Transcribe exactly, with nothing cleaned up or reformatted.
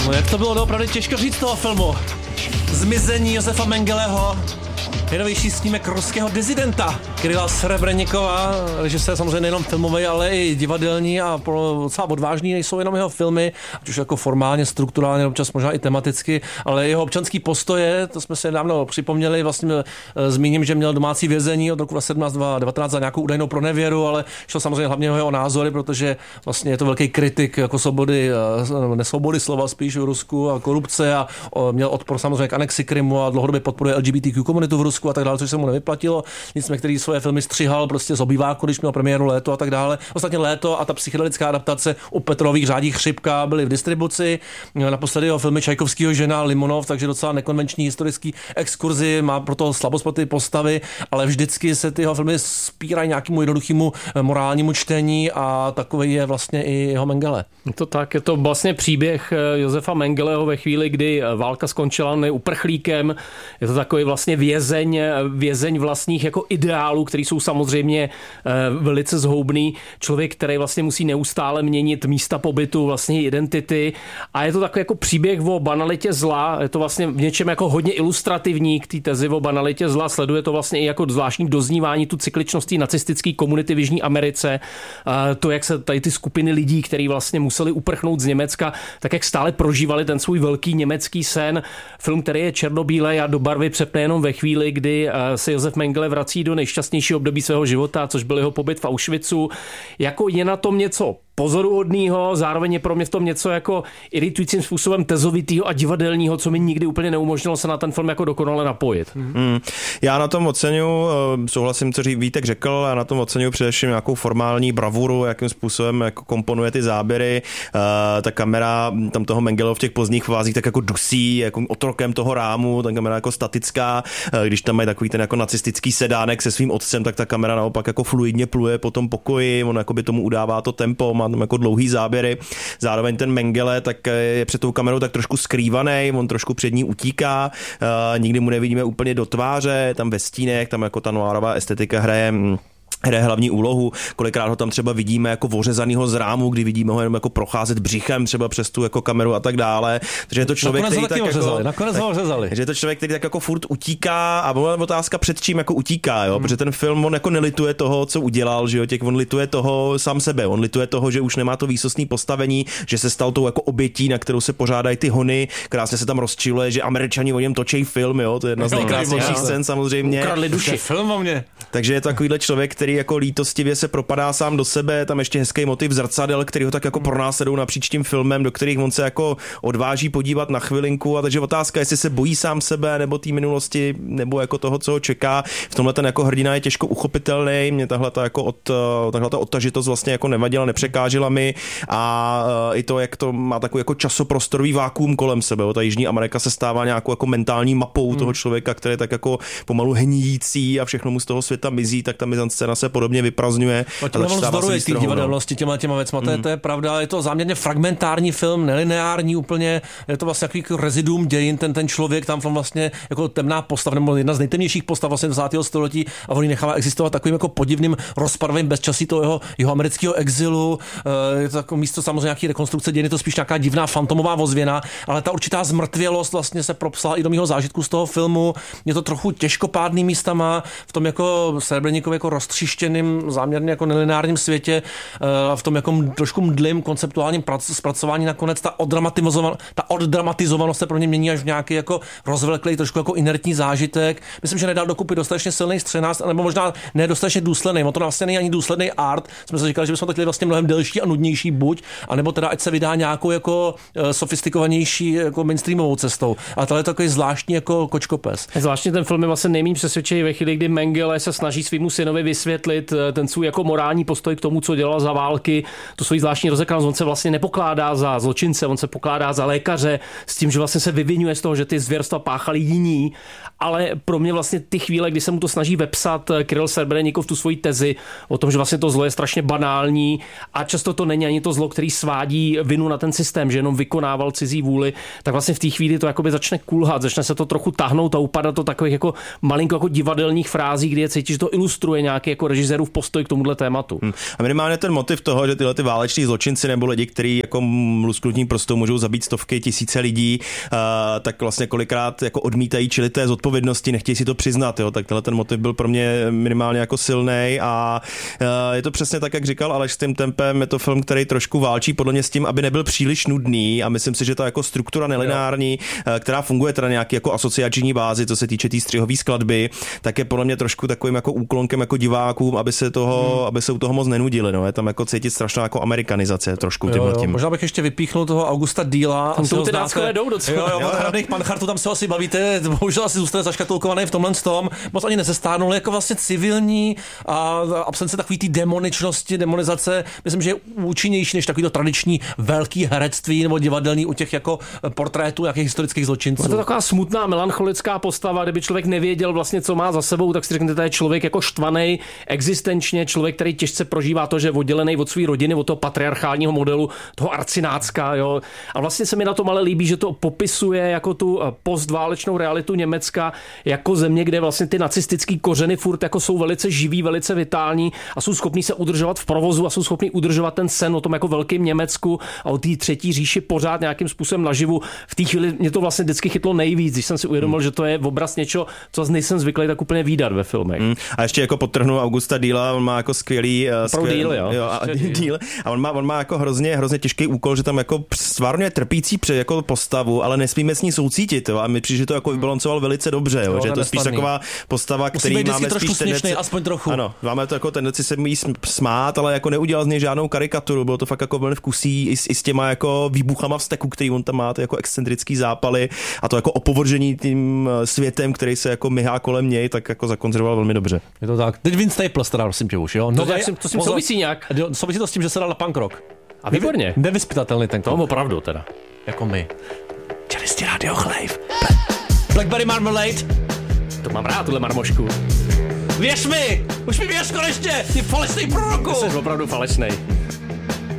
No jak to bylo opravdu těžko říct toho filmu. Zmizení Josefa Mengeleho, nejnovější snímek ruského dizidenta Kirila Srebrenikova, režisér samozřejmě nejenom filmový, ale i divadelní a docela odvážný, nejsou jenom jeho filmy, ať už jako formálně, strukturálně, občas možná i tematicky, ale jeho občanský postoje, to jsme si nedávno připomněli, vlastně zmíním, že měl domácí vězení od roku sedmnáct devatenáct za nějakou údajnou pronevěru, ale šlo samozřejmě hlavně o jeho názory, protože vlastně je to velký kritik jako svobody, nesvobody slova spíš v Rusku a korupce a měl odpor samozřejmě k anexi Krymu a dlouhodobě podporuje L G B T Q komunitu v Rusku a tak dále, což se mu nevyplatilo. Nicméně, který svoje filmy střihal prostě z obýváku, když měl premiéru Léto a tak dále. Ostatně Léto a ta psychedelická adaptace u Petrových řádí Chřipka byly v distribuci. Naposledy jeho filmy Čajkovskýho Žena, Limonov, takže docela nekonvenční historický exkurzi, má proto slabost pro ty postavy, ale vždycky se ty jeho filmy spírají nějakému jednoduchému morálnímu čtení a takový je vlastně i jeho Mengele. Je to tak, je to vlastně příběh Josefa Mengeleho ve chvíli, kdy válka skončila, on je uprchlíkem, je to takový vlastně vězeň, vězeň vlastních jako ideálů, který jsou samozřejmě velice zhoubný. Člověk, který vlastně musí neustále měnit místa pobytu, vlastně identity a je to takový jako příběh o banalitě zla, je to vlastně v něčem jako hodně ilustrativní k té tezi o banalitě zla, sleduje to vlastně i jako zvláštní doznívání tu cykličnosti nacistické komunity v Jižní Americe, to, jak se tady ty skupiny lidí, kteří vlastně museli uprchnout z Německa, tak jak stále prožívali ten svůj velký německý sen. Film, který je černobílej a do barvy přepne jenom ve chvíli, kdy se Josef Mengele vrací do nejšťastnějšího období svého života, což byl jeho pobyt v Auschwitzu. Jako je na tom něco pozoruhodného, zároveň je pro mě v tom něco jako iritujícím způsobem tezovitýho a divadelního, co mi nikdy úplně neumožnilo se na ten film jako dokonale napojit. Hmm. Já na tom oceňuji, souhlasím, co Vítek řekl, a na tom oceňuji především nějakou formální bravuru, jakým způsobem jako komponuje ty záběry. Uh, ta kamera tam toho Mengeleho v těch pozdních fázích tak jako dusí, jako otrokem toho rámu, ta kamera jako statická. Uh, když tam mají takový ten jako nacistický sedánek se svým otcem, tak ta kamera naopak jako fluidně pluje po tom pokoji, on jako by tomu udává to tempo, má tam jako dlouhý záběry. Zároveň ten Mengele tak je před tou kamerou tak trošku skrývaný, on trošku před ní utíká, uh, nikdy mu nevidíme úplně do tváře, tam ve stínech, tam jako ta noirová estetika hraje hraje hlavní úlohu, kolikrát ho tam třeba vidíme jako ořezanýho z rámu, kdy vidíme ho jenom jako procházet břichem třeba přes tu jako kameru a tak dále. Takže je to člověk, nakonec který tak ořezali, jako nakonec ho ořezali. Takže je to člověk, který tak jako furt utíká a byla otázka před čím jako utíká, jo, hmm. protože ten film on jako nelituje toho, co udělal, že jo, těch on lituje toho sám sebe, on lituje toho, že už nemá to výsostné postavení, že se stal tou jako obětí, na kterou se pořádají ty hony, krásně se tam rozčiluje, že Američani o něm točí film, jo, to je jedna z nejkrásnějších scén samozřejmě. Ukradli duši film o mě. Takže je to takovýhle člověk, který jako lítostivě se propadá sám do sebe, tam ještě hezký motiv zrcadel, který ho tak jako pronásledují napříč tím filmem, do kterých on se jako odváží podívat na chvilinku, a takže otázka, jestli se bojí sám sebe nebo té minulosti, nebo jako toho, co ho čeká. V tomhle ten jako hrdina je těžko uchopitelný, mě tahle ta jako od, tahle ta odtažitost vlastně jako nevadila, nepřekážela mi, a i to, jak to má takový jako časoprostorový vákuum kolem sebe. Ta Jižní Amerika se stává nějakou jako mentální mapou toho člověka, který je tak jako pomalu hníjící a všechno mu z toho světa mizí, tak ta mizanscéna se podobně vyprazňuje. On zdoruje té divadelnosti těma těma věcma, mm. to, je, to je pravda, je to záměrně fragmentární film, nelineární úplně, je to vlastně jako reziduum dějin, ten, ten člověk tam vlastně jako temná postava, nebo jedna z nejtemnějších postav vlastně dvacátého století, a on ji nechává existovat takovým jako podivným rozpadovým bezčasí toho jeho, jeho amerického exilu, je to jako místo samozřejmě nějaký rekonstrukce dějin, je to spíš nějaká divná fantomová ozvěna, ale ta určitá zmrtvělost vlastně se propsala i do mého zážitku z toho filmu, je to trochu těžkopádný místama, v tom jako Srebrenikově jako roztříštěným záměrně jako nelineárním světě, v tom jako trošku mdlým konceptuálním zpracování nakonec ta oddramatizovanost, ta oddramatizovanost se pro mě mění až v nějaký jako rozvleklý, trošku jako inertní zážitek. Myslím, že nedal dokupy dostatečně silný scénář, nebo možná ne dostatečně důsledný. On to vlastně není ani důsledný art. Jsme si říkali, že bychom to chtěli vlastně mnohem delší a nudnější buď, anebo teda ať se vydá nějakou jako sofistikovanější jako mainstreamovou cestou. A tohle je takový zvláštní jako kočkopes. Zvláštně ten film je vlastně nejméně přesvědčivý ve chvíli, kdy Mengele se snaží svýmu synovi vysvětlit ten svůj jako morální postoj k tomu, co dělal za války, tu svoji zvláštní rozekranost. On se vlastně nepokládá za zločince, on se pokládá za lékaře s tím, že vlastně se vyvinuje z toho, že ty zvěrstva páchali jiní, ale pro mě vlastně ty chvíle, kdy se mu to snaží vepsat Kirill Serebrennikov tu svoji tezi o tom, že vlastně to zlo je strašně banální a často to není ani to zlo, který svádí vinu na ten systém, že jenom vykonával cizí vůli, tak vlastně v té chvíli to jakoby začne kulhat, začne se to trochu tahnout a upadat do takových jako malinko jako divadelních frází, kdy je cítíš, že to ilustruje nějaký jako režisérův postoj k tomuhle tématu. Hmm. A minimálně ten motiv toho, že tyhle ty váleční zločinci nebo lidi, kteří jako lusknutím prostou můžou zabít stovky, tisíce lidí, uh, tak vlastně kolikrát jako odmítají čili té zodpovědnosti, nechtějí si to přiznat, jo, tak tenhle ten motiv byl pro mě minimálně jako silnej a uh, je to přesně tak, jak říkal Aleš, s tím tempem, je to film, který trošku válčí podle mě s tím, aby nebyl příliš nudný a myslím si, že ta jako struktura nelineární, uh, která funguje teda nějaký jako asociační bázi, co se týče té tý střihové skladby, tak je podle mě trošku takovým jako úklonkem jako divákům, aby se toho, hmm. aby se u toho moc nenudili, no, je tam jako cítit strašná jako amerikanizace trošku tímhle tím. Možná bych ještě vypíchnul toho Augusta Díla. Tam jsou ty dáckové jdou docela. Jo, jo, od hradných panchartů tam se asi bavíte, bohužel asi zůstane zaškatulkovaný v tomhle tom, moc ani nezestárnul, jako vlastně civilní a absence takový té demoničnosti, demonizace, myslím, že je účinnější než takový to tradiční velký herectví nebo divadelní u těch jako portrétů jakých historických zločinců. Je to taková smutná melancholická postava, kdyby člověk nevěděl vlastně, co má za sebou, tak si řeknete, to je člověk jako štvanej, existenčně, člověk, který těžce prožívá to, že je oddělený od své rodiny, od toho patriarchálního modelu, toho arcinácka, jo. A vlastně se mi na tom ale líbí, že to popisuje jako tu postválečnou realitu Německa, jako země, kde vlastně ty nacistický kořeny furt jako jsou velice živý, velice vitální a jsou schopní se udržovat v provozu a jsou schopní udržovat ten sen o tom jako velkém Německu a o té třetí říši pořád nějakým způsobem naživu. V té chvíli mě to vlastně vždycky chytlo nejvíc, když jsem si uvědomil, hmm. že to je obraz něčeho, co nejsem zvyklý tak úplně vídat ve filmech. Hmm. A ještě jako podtrhnu Augusta Díla, on má jako skvělý, skvělý díl, jo. jo a, díl. a on má on má jako hrozně hrozně těžký úkol, že tam jako stvárňuje trpící při jako postavu, ale nesmíme s ní soucítit, jo. A mi přijde, že to jako vybalancoval velice dobře, jo. Jo, že je to spíš taková postava, který máme spíš tendenci, aspoň trochu. Ano, máme to jako tendenci se jí smát, ale jako neudělal z něj žádnou karikaturu, bylo to fakt jako velmi vkusí i s, i s těma jako výbuchama vzteku, který on tam má, ty jako excentrický zápaly a to jako opovržení tím světem, který se jako myhá kolem něj, tak jako zakonzervoval velmi dobře. Je to tak. Teď Vince Staples teda, prosím tě už, jo. No, to, to, to s tím souvisí nějak. Souvisí to s tím, že se dal na punk rock. A výborně. Nevyspytatelný ten kluk. To opravdu teda. Jako my. Čelisti Radio Chlejv. Blackberry Marmalade. To mám rád, tuhle marmošku. Věř mi! Už mi věř konečně! Ty falešný proroku! Ty jsi opravdu falešnej.